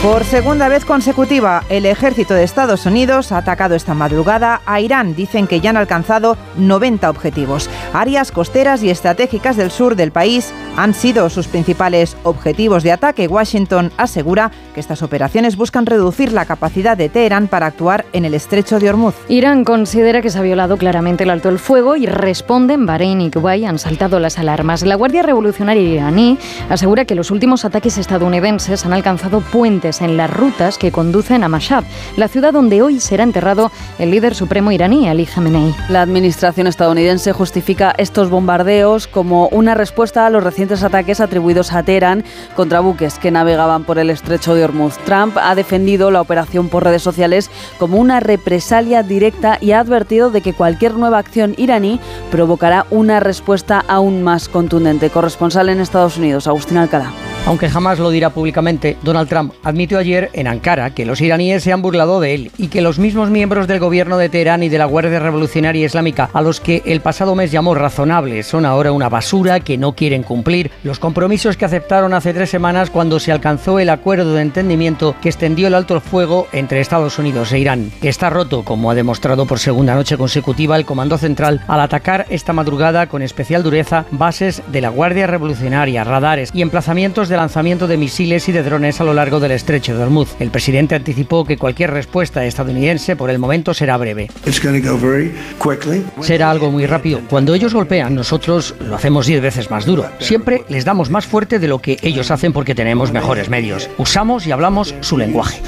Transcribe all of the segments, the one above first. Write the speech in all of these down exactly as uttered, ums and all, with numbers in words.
Por segunda vez consecutiva, el ejército de Estados Unidos ha atacado esta madrugada a Irán. Dicen que ya han alcanzado noventa objetivos. Áreas costeras y estratégicas del sur del país han sido sus principales objetivos de ataque. Washington asegura que estas operaciones buscan reducir la capacidad de Teherán para actuar en el estrecho de Hormuz. Irán considera que se ha violado claramente el alto el fuego y responden. Bahrein y Kuwait han saltado las alarmas. La Guardia Revolucionaria iraní asegura que los últimos ataques estadounidenses han alcanzado puentes en las rutas que conducen a Mashhad, la ciudad donde hoy será enterrado el líder supremo iraní, Ali Khamenei. La administración estadounidense justifica estos bombardeos como una respuesta a los recientes ataques atribuidos a Teherán contra buques que navegaban por el estrecho de Hormuz. Trump ha defendido la operación por redes sociales como una represalia directa y ha advertido de que cualquier nueva acción iraní provocará una respuesta aún más contundente. Corresponsal en Estados Unidos, Agustín Alcalá. Aunque jamás lo dirá públicamente, Donald Trump admitió ayer en Ankara que los iraníes se han burlado de él y que los mismos miembros del gobierno de Teherán y de la Guardia Revolucionaria Islámica, a los que el pasado mes llamó razonables, son ahora una basura que no quieren cumplir los compromisos que aceptaron hace tres semanas cuando se alcanzó el acuerdo de entendimiento que extendió el alto el fuego entre Estados Unidos e Irán. Está roto, como ha demostrado por segunda noche consecutiva el Comando Central al atacar esta madrugada con especial dureza bases de la Guardia Revolucionaria, radares y emplazamientos de lanzamiento de misiles y de drones a lo largo del estrecho de Hormuz. El presidente anticipó que cualquier respuesta estadounidense por el momento será breve. Será algo muy rápido. Cuando ellos golpean, nosotros lo hacemos diez veces más duro. Siempre les damos más fuerte de lo que ellos hacen porque tenemos mejores medios. Usamos y hablamos su lenguaje.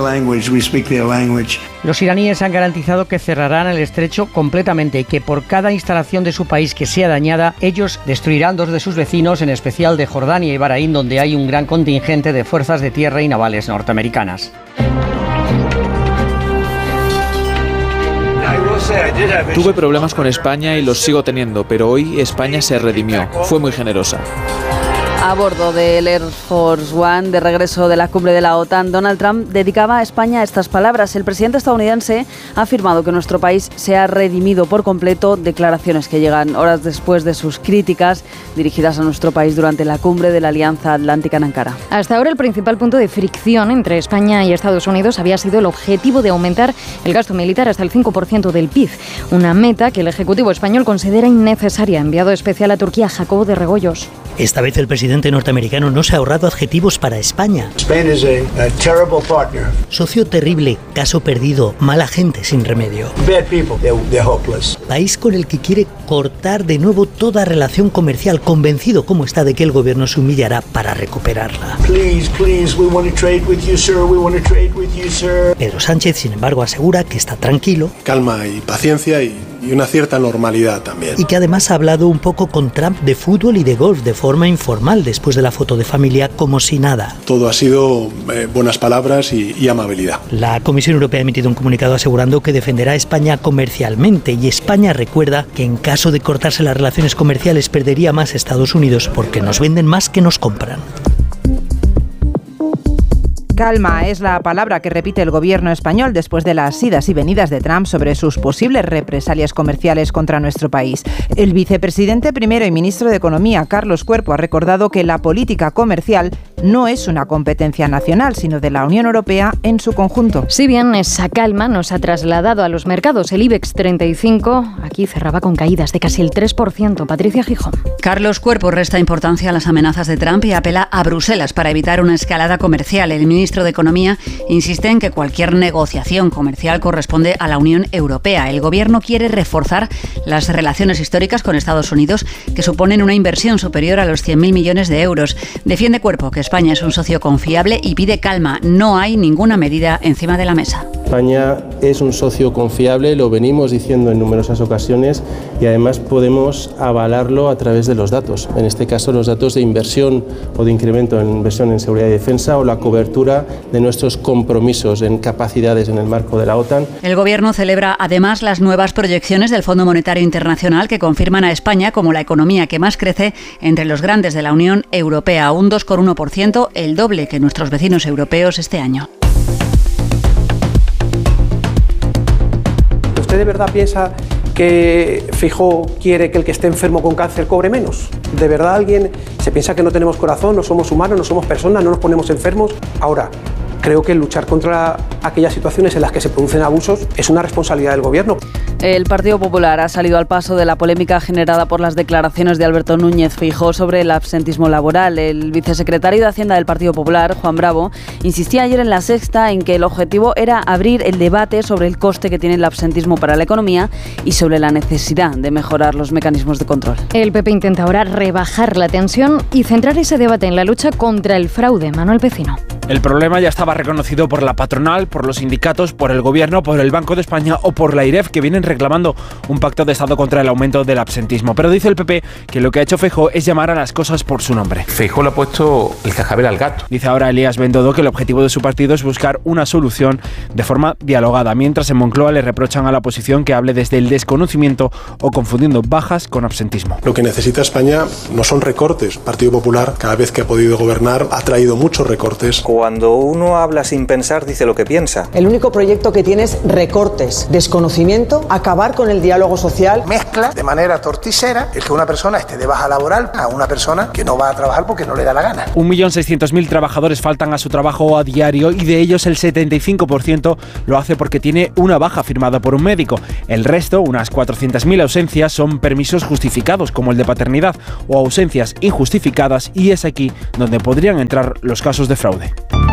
Los iraníes han garantizado que cerrarán el estrecho completamente y que por cada instalación de su país que sea dañada, ellos destruirán dos de sus vecinos, en especial de Jordania y Bahrein, donde hay un gran contingente de fuerzas de tierra y navales norteamericanas. Tuve problemas con España y los sigo teniendo, pero hoy España se redimió. Fue muy generosa. A bordo del Air Force One, de regreso de la cumbre de la OTAN, Donald Trump dedicaba a España estas palabras. El presidente estadounidense ha afirmado que nuestro país se ha redimido por completo, declaraciones que llegan horas después de sus críticas dirigidas a nuestro país durante la cumbre de la Alianza Atlántica en Ankara. Hasta ahora el principal punto de fricción entre España y Estados Unidos había sido el objetivo de aumentar el gasto militar hasta el cinco por ciento del P I B, una meta que el Ejecutivo español considera innecesaria. Enviado especial a Turquía, Jacobo de Regoyos. Esta vez el presidente norteamericano no se ha ahorrado adjetivos para España. Socio terrible, caso perdido, mala gente sin remedio. País con el que quiere cortar de nuevo toda relación comercial, convencido como está de que el gobierno se humillará para recuperarla. Pedro Sánchez, sin embargo, asegura que está tranquilo. Calma y paciencia y, y una cierta normalidad también. Y que además ha hablado un poco con Trump de fútbol y de golf de forma informal después de la foto de familia, como si nada. Todo ha sido eh, buenas palabras y, y amabilidad. La Comisión Europea ha emitido un comunicado asegurando que defenderá a España comercialmente, y España recuerda que en caso de cortarse las relaciones comerciales perdería más Estados Unidos porque nos venden más que nos compran. Calma es la palabra que repite el gobierno español después de las idas y venidas de Trump sobre sus posibles represalias comerciales contra nuestro país. El vicepresidente primero y ministro de Economía, Carlos Cuerpo, ha recordado que la política comercial no es una competencia nacional, sino de la Unión Europea en su conjunto. Si bien esa calma nos ha trasladado a los mercados, el IBEX treinta y cinco aquí cerraba con caídas de casi el tres por ciento. Patricia Gijón. Carlos Cuerpo resta importancia a las amenazas de Trump y apela a Bruselas para evitar una escalada comercial. El ministro El ministro de Economía insiste en que cualquier negociación comercial corresponde a la Unión Europea. El gobierno quiere reforzar las relaciones históricas con Estados Unidos, que suponen una inversión superior a los cien mil millones de euros. Defiende Cuerpo que España es un socio confiable y pide calma. No hay ninguna medida encima de la mesa. España es un socio confiable, lo venimos diciendo en numerosas ocasiones, y además podemos avalarlo a través de los datos. En este caso, los datos de inversión o de incremento en inversión en seguridad y defensa, o la cobertura de nuestros compromisos en capacidades en el marco de la OTAN. El Gobierno celebra además las nuevas proyecciones del Fondo Monetario Internacional que confirman a España como la economía que más crece entre los grandes de la Unión Europea, un dos coma uno por ciento, el doble que nuestros vecinos europeos este año. ¿Usted de verdad piensa que Feijóo quiere que el que esté enfermo con cáncer cobre menos? ¿De verdad alguien se piensa que no tenemos corazón, no somos humanos, no somos personas, no nos ponemos enfermos? Ahora, Creo que luchar contra aquellas situaciones en las que se producen abusos es una responsabilidad del Gobierno. El Partido Popular ha salido al paso de la polémica generada por las declaraciones de Alberto Núñez Feijóo sobre el absentismo laboral. El vicesecretario de Hacienda del Partido Popular, Juan Bravo, insistía ayer en La Sexta en que el objetivo era abrir el debate sobre el coste que tiene el absentismo para la economía y sobre la necesidad de mejorar los mecanismos de control. El P P intenta ahora rebajar la tensión y centrar ese debate en la lucha contra el fraude. Manuel Pecino. El problema ya estaba reconocido por la patronal, por los sindicatos, por el Gobierno, por el Banco de España o por la AIREF, que vienen reclamando un pacto de Estado contra el aumento del absentismo. Pero dice el P P que lo que ha hecho Feijóo es llamar a las cosas por su nombre. Feijóo le ha puesto el cascabel al gato. Dice ahora Elías Bendodo que el objetivo de su partido es buscar una solución de forma dialogada, mientras en Moncloa le reprochan a la oposición que hable desde el desconocimiento o confundiendo bajas con absentismo. Lo que necesita España no son recortes. El Partido Popular, cada vez que ha podido gobernar, ha traído muchos recortes. Cuando uno habla sin pensar, dice lo que piensa. El único proyecto que tiene es recortes, desconocimiento, acabar con el diálogo social. Mezcla de manera torticera el que una persona esté de baja laboral a una persona que no va a trabajar porque no le da la gana. un millón seiscientos mil trabajadores faltan a su trabajo a diario y de ellos el setenta y cinco por ciento lo hace porque tiene una baja firmada por un médico. El resto, unas cuatrocientas mil ausencias, son permisos justificados como el de paternidad o ausencias injustificadas, y es aquí donde podrían entrar los casos de fraude.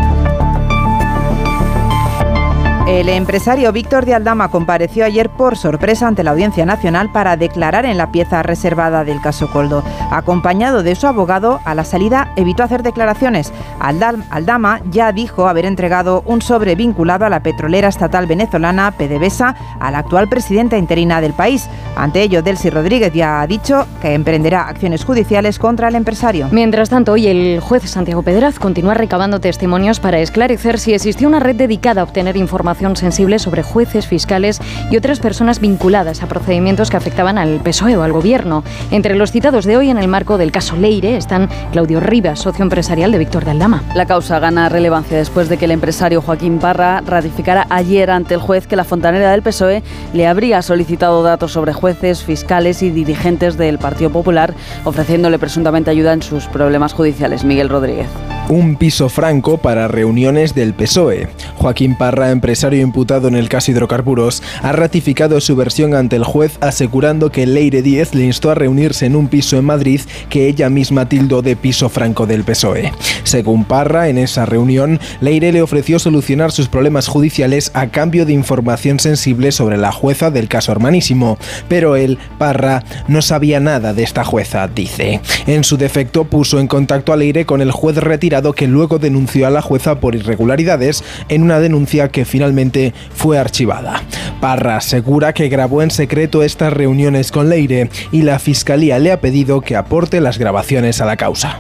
El empresario Víctor de Aldama compareció ayer por sorpresa ante la Audiencia Nacional para declarar en la pieza reservada del caso Coldo. Acompañado de su abogado, a la salida evitó hacer declaraciones. Aldama ya dijo haber entregado un sobre vinculado a la petrolera estatal venezolana PDVSA a la actual presidenta interina del país. Ante ello, Delcy Rodríguez ya ha dicho que emprenderá acciones judiciales contra el empresario. Mientras tanto, hoy el juez Santiago Pedraz continúa recabando testimonios para esclarecer si existió una red dedicada a obtener información sensible sobre jueces, fiscales y otras personas vinculadas a procedimientos que afectaban al P S O E o al Gobierno. Entre los citados de hoy en el marco del caso Leire están Claudio Rivas, socio empresarial de Víctor de Aldama. La causa gana relevancia después de que el empresario Joaquín Parra ratificara ayer ante el juez que la fontanera del P S O E le habría solicitado datos sobre jueces, fiscales y dirigentes del Partido Popular, ofreciéndole presuntamente ayuda en sus problemas judiciales. Miguel Rodríguez. Un piso franco para reuniones del P S O E. Joaquín Parra, empresario imputado en el caso hidrocarburos, ha ratificado su versión ante el juez, asegurando que Leire Díez le instó a reunirse en un piso en Madrid que ella misma tildó de piso franco del P S O E. Según Parra, en esa reunión, Leire le ofreció solucionar sus problemas judiciales a cambio de información sensible sobre la jueza del caso Hermanísimo, pero él, Parra, no sabía nada de esta jueza, dice. En su defecto, puso en contacto a Leire con el juez retirado, que luego denunció a la jueza por irregularidades en una denuncia que finalmente fue archivada. Parra asegura que grabó en secreto estas reuniones con Leire y la Fiscalía le ha pedido que aporte las grabaciones a la causa.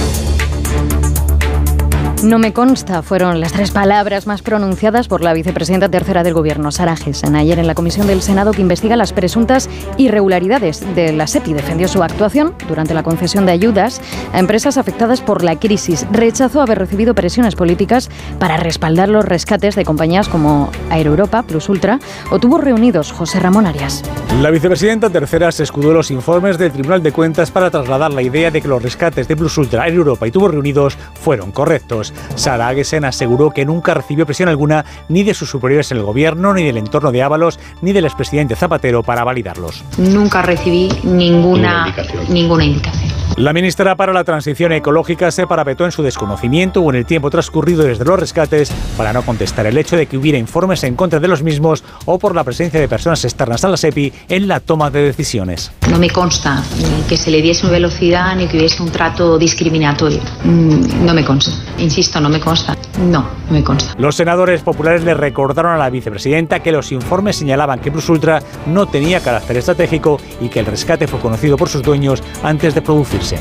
No me consta, fueron las tres palabras más pronunciadas por la vicepresidenta tercera del Gobierno, Sara Gessen, ayer en la comisión del Senado que investiga las presuntas irregularidades de la SEPI. Defendió su actuación durante la concesión de ayudas a empresas afectadas por la crisis. Rechazó haber recibido presiones políticas para respaldar los rescates de compañías como Aereuropa, Plus Ultra o Tubos Reunidos. José Ramón Arias. La vicepresidenta tercera se escudó en los informes del Tribunal de Cuentas para trasladar la idea de que los rescates de Plus Ultra, Aereuropa y Tubos Reunidos fueron correctos. Sara Gessen aseguró que nunca recibió presión alguna ni de sus superiores en el Gobierno, ni del entorno de Ábalos, ni del expresidente Zapatero para validarlos. Nunca recibí ninguna, ninguna indicación. Ninguna indicación. La ministra para la Transición Ecológica se parapetó en su desconocimiento o en el tiempo transcurrido desde los rescates para no contestar el hecho de que hubiera informes en contra de los mismos o por la presencia de personas externas a la SEPI en la toma de decisiones. No me consta ni que se le diese una velocidad ni que hubiese un trato discriminatorio. No me consta. Insisto, no me consta. No, no me consta. Los senadores populares le recordaron a la vicepresidenta que los informes señalaban que Plus Ultra no tenía carácter estratégico y que el rescate fue conocido por sus dueños antes de producirse.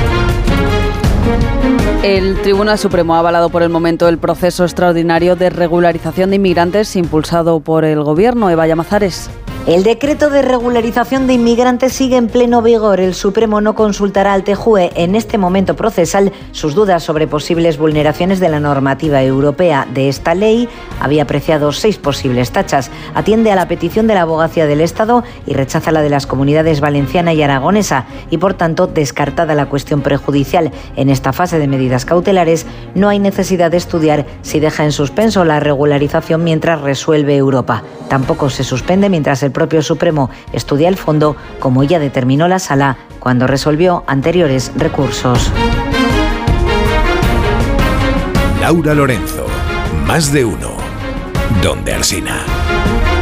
El Tribunal Supremo ha avalado por el momento el proceso extraordinario de regularización de inmigrantes impulsado por el Gobierno. Eva Llamazares. El decreto de regularización de inmigrantes sigue en pleno vigor. El Supremo no consultará al T J U E en este momento procesal sus dudas sobre posibles vulneraciones de la normativa europea. De esta ley había apreciado seis posibles tachas. Atiende a la petición de la Abogacía del Estado y rechaza la de las comunidades valenciana y aragonesa y, por tanto, descartada la cuestión prejudicial. En esta fase de medidas cautelares no hay necesidad de estudiar si deja en suspenso la regularización mientras resuelve Europa. Tampoco se suspende mientras el propio Supremo estudia el fondo, como ya determinó la Sala cuando resolvió anteriores recursos. Laura Lorenzo, Más de Uno, Donde Alsina.